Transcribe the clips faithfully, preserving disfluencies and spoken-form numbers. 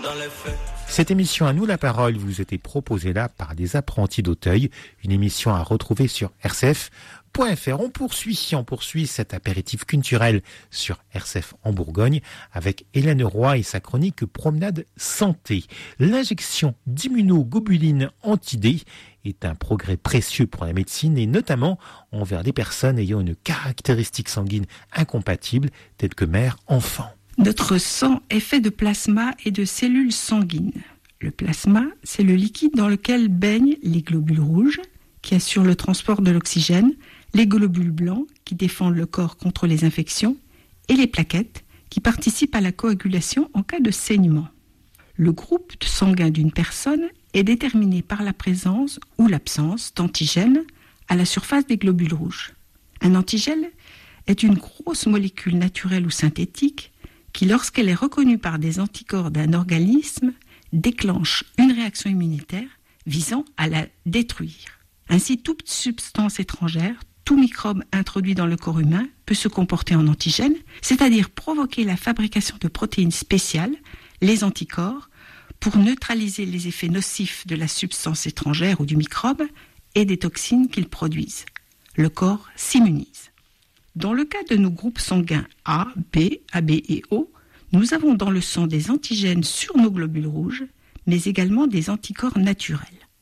dans les faits. Cette émission à nous la parole vous était proposée là par des apprentis d'Auteuil, une émission à retrouver sur R C F point F R. On poursuit, on poursuit cet apéritif culturel sur R C F en Bourgogne avec Hélène Roy et sa chronique Promenade Santé. L'injection d'immunoglobuline anti-D est un progrès précieux pour la médecine et notamment envers les personnes ayant une caractéristique sanguine incompatible telle que mère-enfant. Notre sang est fait de plasma et de cellules sanguines. Le plasma, c'est le liquide dans lequel baignent les globules rouges qui assurent le transport de l'oxygène, les globules blancs qui défendent le corps contre les infections et les plaquettes qui participent à la coagulation en cas de saignement. Le groupe sanguin d'une personne est déterminé par la présence ou l'absence d'antigènes à la surface des globules rouges. Un antigène est une grosse molécule naturelle ou synthétique qui, lorsqu'elle est reconnue par des anticorps d'un organisme, déclenche une réaction immunitaire visant à la détruire. Ainsi, toute substance étrangère, tout microbe introduit dans le corps humain peut se comporter en antigène, c'est-à-dire provoquer la fabrication de protéines spéciales, les anticorps, pour neutraliser les effets nocifs de la substance étrangère ou du microbe et des toxines qu'ils produisent. Le corps s'immunise. Dans le cas de nos groupes sanguins A, B, A B et O, nous avons dans le sang des antigènes sur nos globules rouges, mais également des anticorps naturels.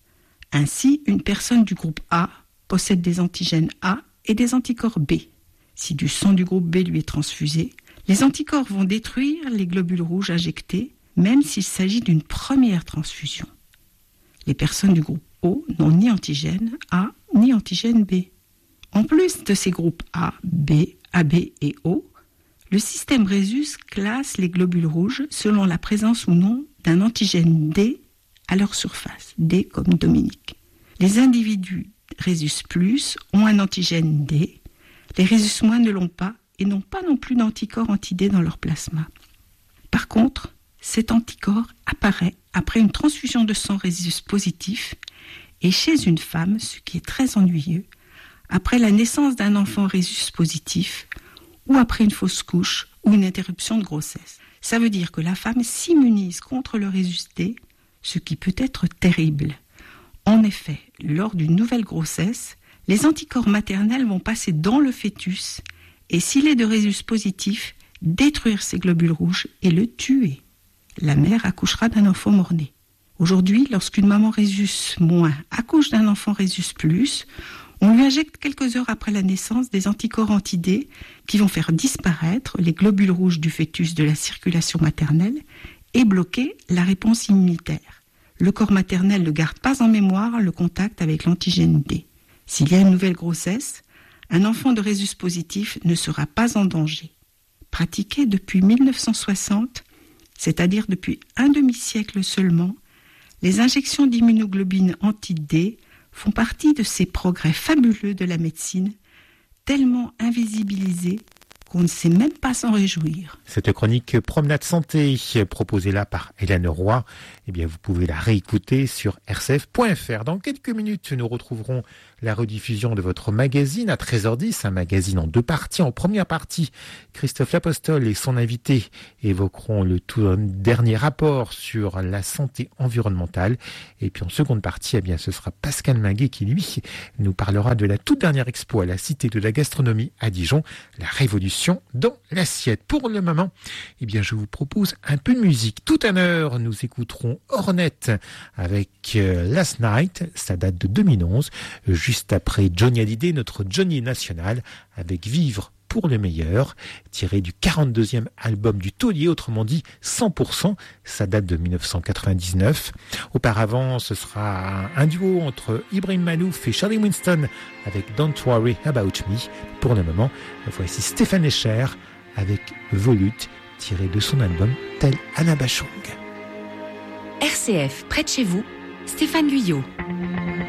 Ainsi, une personne du groupe A possède des antigènes A et des anticorps B. Si du sang du groupe B lui est transfusé, les anticorps vont détruire les globules rouges injectés, même s'il s'agit d'une première transfusion. Les personnes du groupe O n'ont ni antigène A ni antigène B. En plus de ces groupes A, B, A B et O, le système Rhésus classe les globules rouges selon la présence ou non d'un antigène D à leur surface, D comme Dominique. Les individus Rhésus plus ont un antigène D, les Rhésus moins ne l'ont pas et n'ont pas non plus d'anticorps anti-D dans leur plasma. Par contre, cet anticorps apparaît après une transfusion de sang Rhésus positif et chez une femme, ce qui est très ennuyeux, après la naissance d'un enfant Rhésus positif ou après une fausse couche ou une interruption de grossesse. Ça veut dire que la femme s'immunise contre le Rhésus D, ce qui peut être terrible. En effet, lors d'une nouvelle grossesse, les anticorps maternels vont passer dans le fœtus et s'il est de Rhésus positif, détruire ses globules rouges et le tuer. La mère accouchera d'un enfant mort-né. Aujourd'hui, lorsqu'une maman Rhésus moins accouche d'un enfant Rhésus plus, on lui injecte quelques heures après la naissance des anticorps anti-D qui vont faire disparaître les globules rouges du fœtus de la circulation maternelle et bloquer la réponse immunitaire. Le corps maternel ne garde pas en mémoire le contact avec l'antigène D. S'il y a une nouvelle grossesse, un enfant de Rhésus positif ne sera pas en danger. Pratiqué depuis mille neuf cent soixante, c'est-à-dire depuis un demi-siècle seulement, les injections d'immunoglobine anti-D font partie de ces progrès fabuleux de la médecine, tellement invisibilisés qu'on ne sait même pas s'en réjouir. Cette chronique Promenade Santé, proposée là par Hélène Roy, eh bien vous pouvez la réécouter sur R C F point F R. Dans quelques minutes, nous retrouverons la rediffusion de votre magazine à treize heures dix, un magazine en deux parties. En première partie, Christophe Lapostole et son invité évoqueront le tout dernier rapport sur la santé environnementale. Et puis en seconde partie, eh bien, ce sera Pascal Minguet qui, lui, nous parlera de la toute dernière expo à la Cité de la Gastronomie à Dijon, la révolution dans l'assiette. Pour le moment, eh bien, je vous propose un peu de musique. Tout à l'heure, nous écouterons Hornet avec euh, Last Night, ça date de deux mille onze, juste après Johnny Hallyday, notre Johnny national, avec Vivre pour le meilleur, tiré du quarante-deuxième album du Taulier, autrement dit cent pour cent, ça date de mille neuf cent quatre-vingt-dix-neuf. Auparavant, ce sera un duo entre Ibrahim Malouf et Charlie Winston avec Don't Worry About Me. Pour le moment, voici Stéphane Escher avec Volute, tiré de son album Tel Anna Bachung. R C F, près de chez vous, Stéphane Guyot.